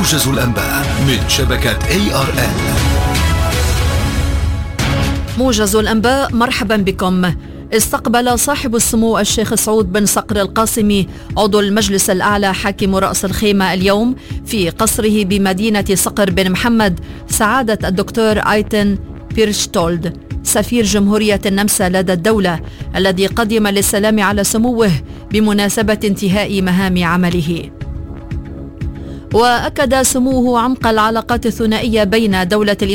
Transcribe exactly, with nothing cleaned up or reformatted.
موجز الأنباء من شبكة إيه آر إن. موجز الأنباء، مرحبا بكم. استقبل صاحب السمو الشيخ سعود بن صقر القاسمي عضو المجلس الأعلى حاكم رأس الخيمة اليوم في قصره بمدينة صقر بن محمد سعادة الدكتور آيتن بيرشتولد سفير جمهورية النمسا لدى الدولة، الذي قدم للسلام على سموه بمناسبة انتهاء مهام عمله. وأكد سموه عمق العلاقات الثنائية بين دولة